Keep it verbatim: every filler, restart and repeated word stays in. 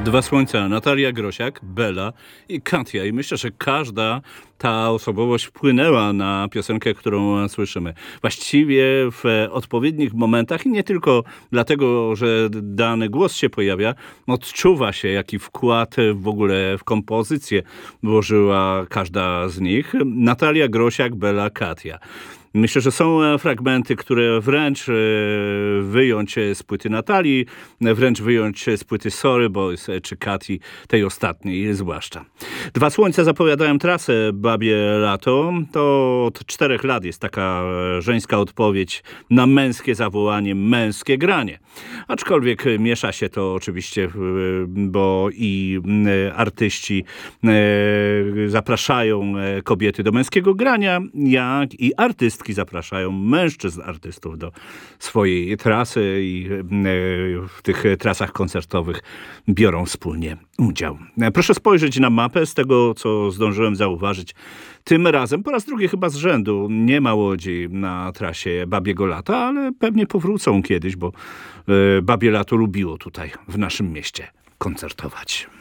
Dwa Słońca, Natalia Grosiak, Bela i Katia. I myślę, że każda ta osobowość wpłynęła na piosenkę, którą słyszymy. Właściwie w odpowiednich momentach i nie tylko dlatego, że dany głos się pojawia, odczuwa się, jaki wkład w ogóle w kompozycję włożyła każda z nich. Natalia Grosiak, Bela, Katia. Myślę, że są fragmenty, które wręcz wyjąć z płyty Natalii, wręcz wyjąć z płyty Sorry Boys czy Kati, tej ostatniej zwłaszcza. Dwa Słońca zapowiadałem trasę Babie Lato. To od czterech lat jest taka żeńska odpowiedź na męskie zawołanie, męskie granie. Aczkolwiek miesza się to oczywiście, bo i artyści zapraszają kobiety do męskiego grania, jak i artystki zapraszają mężczyzn artystów do swojej trasy i w tych trasach koncertowych biorą wspólnie udział. Proszę spojrzeć na mapę. Z tego, co zdążyłem zauważyć, tym razem po raz drugi chyba z rzędu nie ma łodzi na trasie Babiego Lata, ale pewnie powrócą kiedyś, bo Babie Lato lubiło tutaj w naszym mieście koncertować.